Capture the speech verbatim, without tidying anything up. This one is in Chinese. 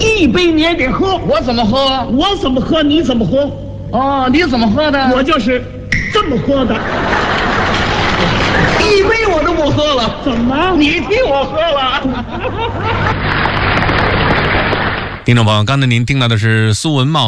一杯你也得喝。 我怎么喝？ 我怎么喝你怎么喝。 哦，你怎么喝的？ 我就是这么喝的。 一杯我都不喝了。 怎么？ 你替我喝了。 听众朋友，刚才您听到的是苏文茂